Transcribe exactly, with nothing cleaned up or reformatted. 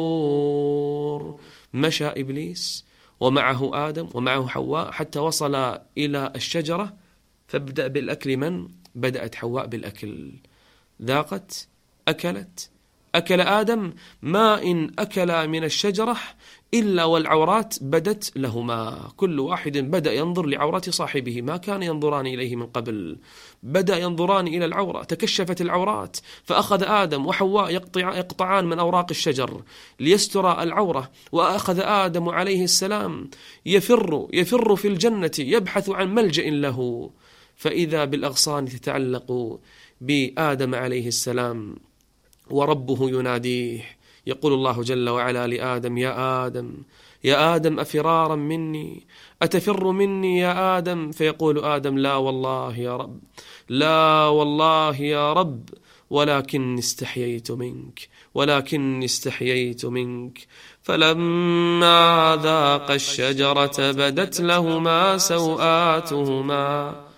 مشى إبليس ومعه آدم ومعه حواء حتى وصل إلى الشجرة، فابدأ بالأكل. من بدأت؟ حواء بالأكل. ذاقت، أكلت، أكل آدم، ما إن أكل من الشجرة إلا والعورات بدت لهما. كل واحد بدأ ينظر لعورات صاحبه، ما كان ينظران إليه من قبل، بدأ ينظران إلى العورة، تكشفت العورات، فأخذ آدم وحواء يقطع يقطعان من أوراق الشجر ليستر العورة، وأخذ آدم عليه السلام يفر يفر في الجنة يبحث عن ملجأ له، فإذا بالأغصان تتعلق بآدم عليه السلام وربه يناديه. يقول الله جل وعلا لآدم: يا آدم يا آدم أفرارا مني، أتفر مني يا آدم؟ فيقول آدم: لا والله يا رب، لا والله يا رب، ولكن استحييت منك، ولكن استحييت منك. فلما ذاق الشجرة بدت لهما سوآتهما